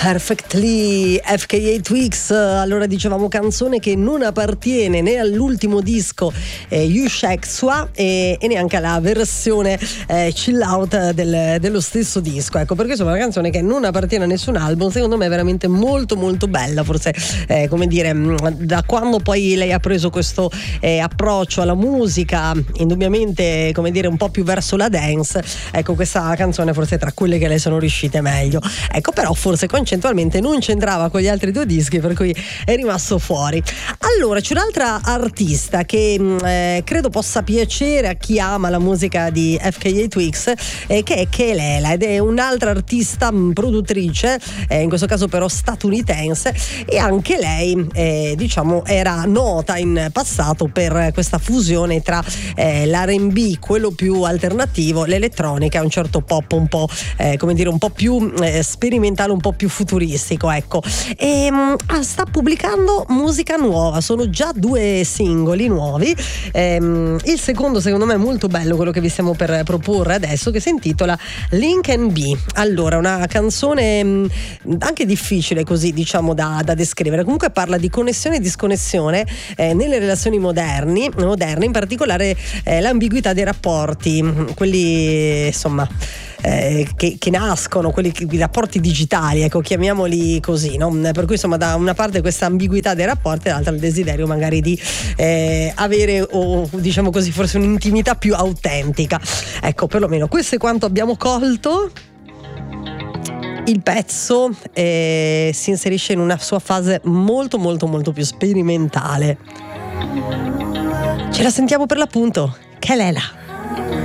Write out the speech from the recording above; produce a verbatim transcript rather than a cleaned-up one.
Perfectly F K A Twigs. Allora, dicevamo canzone che non appartiene né all'ultimo disco eh, You Shake Swa e, e neanche alla versione eh, chill out del, dello stesso disco. Ecco, perché insomma è una canzone che non appartiene a nessun album, secondo me è veramente molto molto bella. Forse eh, come dire, da quando poi lei ha preso questo eh, approccio alla musica, indubbiamente come dire un po' più verso la dance, ecco, questa canzone forse è tra quelle che le sono riuscite meglio. Ecco, però forse concettualmente non c'entrava con gli altri due dischi, per cui è rimasto fuori. Allora, c'è un'altra artista che eh, credo possa piacere a chi ama la musica di F K A Twigs, eh, che è Kelela, ed è un'altra artista mh, produttrice, eh, in questo caso però statunitense, e anche lei eh, diciamo era nota in passato per questa fusione tra eh, l'R and B, quello più alternativo, l'elettronica, un certo pop un po' eh, come dire un po' più eh, sperimentale, un po' più futuristico, ecco. E mh, sta pubblicando musica nuova, sono già due singoli nuovi. Ehm, il secondo secondo me è molto bello, quello che vi stiamo per proporre adesso, che si intitola Link and B. Allora, una canzone mh, anche difficile così, diciamo, da, da descrivere. Comunque parla di connessione e disconnessione eh, nelle relazioni moderni, moderne, in particolare eh, l'ambiguità dei rapporti, quelli insomma Eh, che, che nascono, quelli che, i rapporti digitali, ecco, chiamiamoli così, no? Per cui insomma da una parte questa ambiguità dei rapporti, dall'altra il desiderio magari di eh, avere, o diciamo così, forse un'intimità più autentica. Ecco, perlomeno questo è quanto abbiamo colto. Il pezzo eh, si inserisce in una sua fase molto molto molto più sperimentale. Ce la sentiamo per l'appunto, Kelela.